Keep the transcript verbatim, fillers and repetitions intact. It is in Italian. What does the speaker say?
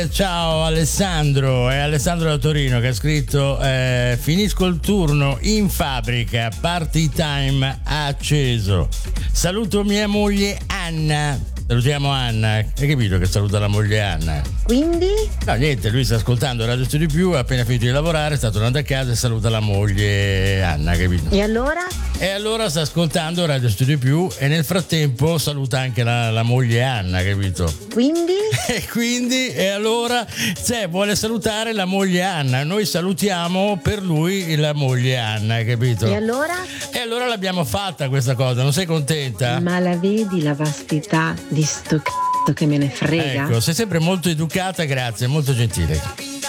Ciao Alessandro, è Alessandro da Torino che ha scritto eh, finisco il turno in fabbrica, party time acceso, saluto mia moglie Anna. Salutiamo Anna, hai capito che saluta la moglie Anna? Quindi? No, niente, lui sta ascoltando Radio Studio Più, ha appena finito di lavorare, sta tornando a casa e saluta la moglie Anna, capito? E allora? E allora sta ascoltando Radio Studio Più e nel frattempo saluta anche la, la moglie Anna, capito? Quindi? E quindi, e allora, cioè, vuole salutare la moglie Anna, noi salutiamo per lui la moglie Anna, capito? E allora? E allora l'abbiamo fatta questa cosa, non sei contenta? Ma la vedi la vastità di sto c***o che me ne frega? Ecco, sei sempre molto educata, grazie, molto gentile.